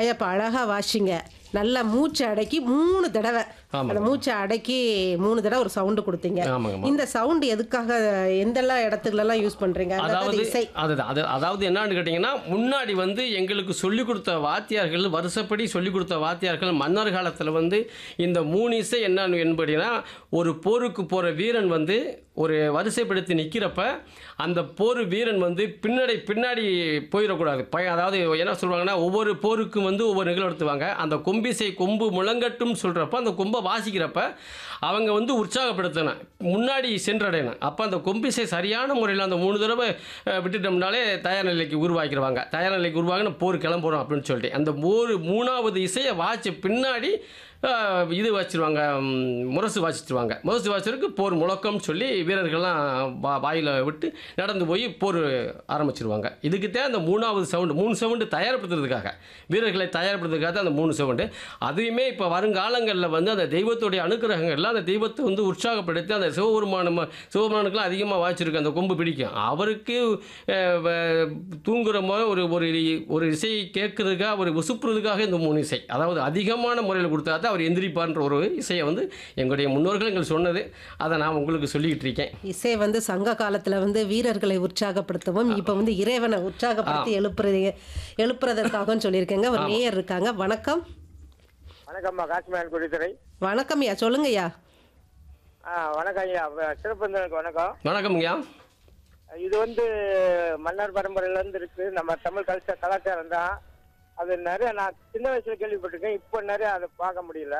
ஐயா இப்ப அழகா வாசிங்க. நல்லா மூச்சை அடக்கி 3 தடவை அந்த மூச்சை அடக்கி 3 தடவை ஒரு சவுண்டு கொடுத்தீங்க. இந்த சவுண்ட் எதுக்காக எந்தெல்லாம் இடத்துலலாம் யூஸ் பண்றீங்க? அதாவது என்னன்னு கேட்டீங்கன்னா, முன்னாடி வந்து எங்களுக்கு சொல்லிக் கொடுத்த வாத்தியார்கள், வருஷப்படி சொல்லிக் கொடுத்த வாத்தியார்கள் மன்னர் காலத்தில் வந்து இந்த 3 இசை என்னன்னு என்படினா, ஒரு போருக்கு போகிற வீரன் வந்து ஒரு வரிசைப்படுத்தி நிற்கிறப்ப அந்த போர் வீரன் வந்து பின்னாடி போயிடக்கூடாது. அதாவது என்ன சொல்லுவாங்கன்னா, ஒவ்வொரு போருக்கும் வந்து ஒவ்வொரு நிகழ்வு எடுத்துவாங்க. அந்த கொம்பிசை கொம்பு முழங்கட்டும் சொல்கிறப்ப அந்த கொம்பை வாசிக்கிறப்ப அவங்க வந்து உற்சாகப்படுத்தணும், முன்னாடி சென்றடையணும். அப்போ அந்த கொம்பிசை சரியான முறையில் அந்த 3 தடவை விட்டுட்டோம்னாலே தயார் நிலைக்கு உருவாக்கிடுவாங்க. தயார் நிலைக்கு உருவாகின போர் கிளம்புறோம் அப்படின்னு சொல்லிட்டு அந்த 3வது இசையை வாய்ச்ச பின்னாடி இது வச்சுருவாங்க, முரசு வாசிச்சிருவாங்க. முரசு வாசிச்சதுக்கு போர் முழக்கம்னு சொல்லி வீரர்கள்லாம் வாயில் விட்டு நடந்து போய் போர் ஆரம்பிச்சிருவாங்க. இதுக்குத்தான் அந்த 3வது சவுண்டு, 3 சவுண்டு தயார்படுத்துறதுக்காக, வீரர்களை தயார்படுத்துறதுக்காக அந்த 3 சவுண்டு. அதுவுமே இப்போ வருங்காலங்களில் வந்து அந்த தெய்வத்துடைய அனுக்கிரகங்கள்லாம் அந்த தெய்வத்தை வந்து உற்சாகப்படுத்தி அந்த சிவபெருமானுக்கெல்லாம் அதிகமாக வாய்ச்சிருக்கு, அந்த கொம்பு பிடிக்கும். அவருக்கு தூங்குற மாதிரி ஒரு இசையை கேட்கறதுக்காக, ஒரு உசுப்புறதுக்காக இந்த 3 இசை, அதாவது அதிகமான முறையில் கொடுத்தா தான் அவர் எந்திரிப்பார்ன்ற ஒரு இசையை வந்து எங்களுடைய முன்னோர்கள் எங்களுக்கு சொன்னது. அதை நான் உங்களுக்கு சொல்லிக்கிட்டு இருக்கேன். இசை வந்து சங்க காலத்தில் வந்து வீரர்களை உற்சாகப்படுத்தவும், இப்போ வந்து இறைவனை உற்சாகப்படுத்தி எழுப்புறதற்காகவும் சொல்லியிருக்கேங்க. ஒரு நேயர் இருக்காங்க. வணக்கம். வணக்கம்மா, காசிமேன் குடித்துறை. வணக்கம் ஐயா, சொல்லுங்க ஐயா. வணக்கம் ஐயா, சிறப்பு வணக்கம். வணக்கம் ஐயா. இது வந்து மன்னர் பரம்பரையிலேருந்து இருக்கு, நம்ம தமிழ் கலாச்சாரம் தான். அது நிறைய நான் சின்ன வயசுல கேள்விப்பட்டிருக்கேன், இப்போ நிறைய அதை பார்க்க முடியல.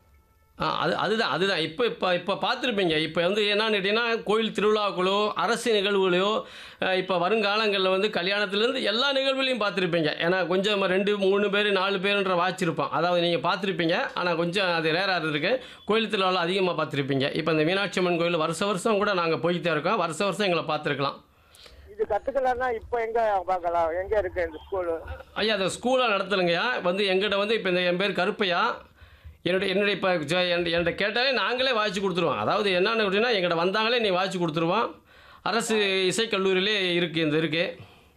அதுதான் இப்போ பார்த்துருப்பீங்க. இப்போ வந்து என்னன்னு கேட்டிங்கன்னா, கோயில் திருவிழாக்களோ அரசு நிகழ்வுகளோ இப்போ வருங்காலங்களில் வந்து கல்யாணத்துலேருந்து எல்லா நிகழ்வுகளையும் பார்த்துருப்பீங்க. ஏன்னா கொஞ்சம் 2, 3 பேர் 4 பேருன்ற வாட்சிருப்போம். அதாவது நீங்கள் பார்த்துருப்பீங்க, ஆனால் கொஞ்சம் அது ரேராக இருக்குது. கோயில் திருவிழாவில் அதிகமாக பார்த்துருப்பீங்க. இப்போ இந்த மீனாட்சி அம்மன் கோயில் வருஷம் கூட நாங்கள் போய்கிட்டே இருக்கோம். வருஷம் எங்களை பார்த்துருக்கலாம். இது கற்றுக்கலாம்னா இப்போ எங்கே பார்க்கலாம், எங்கே இருக்குது இந்த ஸ்கூலு? ஐயா, அந்த ஸ்கூலாக நடத்துலுங்கய்யா. வந்து எங்கிட்ட வந்து இப்போ என் பேர் கருப்பையா, என்னுடைய இப்போ என்கிட்ட கேட்டாலே நாங்களே வாய்ச்சி கொடுத்துருவோம். அதாவது என்னென்னு அப்படின்னா, எங்கிட்ட வந்தாங்களே நீ வாய்ச்சி கொடுத்துருவோம். அரசு இசைக்கல்லூரியிலே இருக்குது.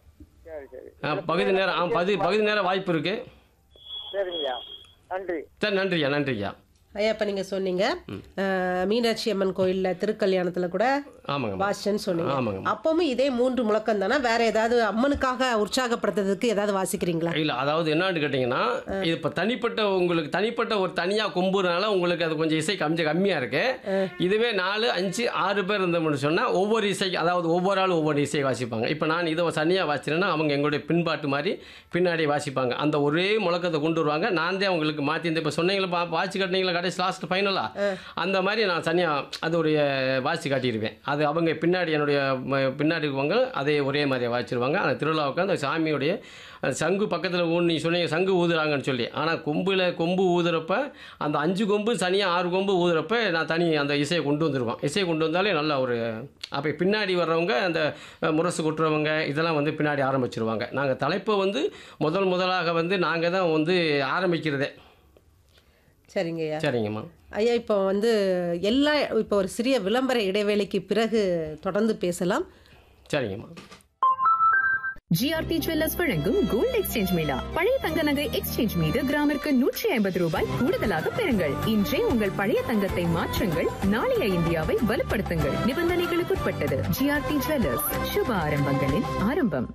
பகுதி நேர வாய்ப்பு இருக்குது. சரிங்கய்யா, நன்றி. சரி, நன்றியா. ஐயா இப்போ நீங்கள் சொன்னீங்க மீனாட்சி அம்மன் கோயிலில் திருக்கல்யாணத்தில் கூட வாசிச்சேன்னு சொன்னீங்க. அப்பவும் இதே 3 முழக்கம் தானே? வேற ஏதாவது அம்மனுக்காக உற்சாகப்படுத்துறதுக்கு ஏதாவது வாசிக்கிறீங்களா? இல்லை, அதாவது என்னன்னு கேட்டிங்கன்னா, இது இப்போ உங்களுக்கு தனிப்பட்ட ஒரு தனியாக கொம்புறதுனால உங்களுக்கு அது கொஞ்சம் இசை கம்மியாக இருக்குது. இதுவே 4, 5, 6 பேர் இருந்தோம்னு சொன்னால் ஒவ்வொரு இசைக்கு, அதாவது ஒவ்வொரு ஆளும் ஒவ்வொரு இசையை வாசிப்பாங்க. இப்போ நான் இதை தனியாக வாசிச்சேன்னா அவங்க எங்களுடைய பின்பாட்டு மாதிரி பின்னாடி வாசிப்பாங்க. அந்த ஒரே முழக்கத்தை கொண்டு வருவாங்க. நான் தான் அவங்களுக்கு மாற்றி இந்த இப்போ சொன்னீங்களா வாசி கட்டினீங்களா கடைசி லாஸ்ட் ஃபைனலாக, அந்த மாதிரி நான் தனியாக அது ஒரு வாசி காட்டிடுவேன். அது அவங்க பின்னாடி பின்னாடி இருக்கவங்க அதே ஒரே மாதிரியாக வாய்ச்சிருவாங்க. அந்த திருவிழாவுக்கு அந்த சாமியுடைய சங்கு பக்கத்தில் நீ சொன்னீங்க சங்கு ஊதுறாங்கன்னு சொல்லி. ஆனால் கொம்பு ஊதுறப்ப அந்த 5 கொம்பு தனியாக 6 கொம்பு ஊதுறப்ப நான் அந்த இசையை கொண்டு வந்துடுவோம். இசையை கொண்டு வந்தாலே நல்லா ஒரு அப்போ பின்னாடி வர்றவங்க அந்த முரசு கொட்டுறவங்க இதெல்லாம் வந்து பின்னாடி ஆரம்பிச்சிருவாங்க. நாங்கள் தலைப்பை வந்து முதலாக வந்து நாங்கள் தான் வந்து ஆரம்பிக்கிறதே. சரிங்கம்மா. ஐயா இப்போ வந்து இப்போ ஒரு சிறிய விளம்பர இடைவேளைக்கு பிறகு தொடர்ந்து பேசலாம். சரிங்கம்மா. ஜிஆர்டி ஜுவல்லர்ஸ் வழங்கும் கோல்ட் எக்ஸ்சேஞ்ச் மேளா. பழைய தங்க நகை எக்ஸ்சேஞ்ச் மீது கிராமிற்கு 150 ரூபாய் கூடுதலாக பெறுங்கள். இன்றே உங்கள் பழைய தங்கத்தை மாற்றுங்கள், நாளைய இந்தியாவை வலுப்படுத்துங்கள். நிபந்தனைகளுக்குட்பட்டது. ஜிஆர்டி ஜுவல்லர்ஸ், சுப ஆரம்பங்களின் ஆரம்பம்.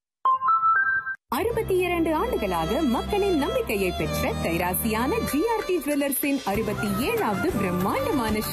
62 ஆண்டுகளாக மக்களின் நம்பிக்கையை பெற்ற கைராசியான ஜிஆர்டி ஜுவல்லர்ஸின் 67வது பிரம்மாண்டமான